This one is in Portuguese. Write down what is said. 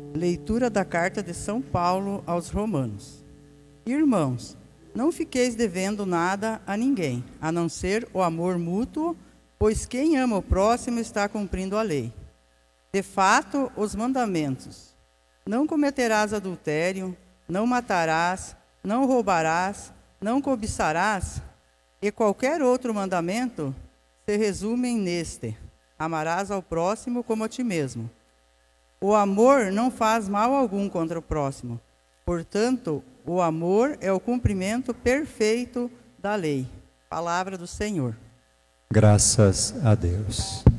Leitura da carta de São Paulo aos Romanos. Irmãos, não fiqueis devendo nada a ninguém, a não ser o amor mútuo, pois quem ama o próximo está cumprindo a lei. De fato, os mandamentos: não cometerás adultério, não matarás, não roubarás, não cobiçarás, e qualquer outro mandamento se resumem neste: amarás ao próximo como a ti mesmo. O amor não faz mal algum contra o próximo. Portanto, o amor é o cumprimento perfeito da lei. Palavra do Senhor. Graças a Deus.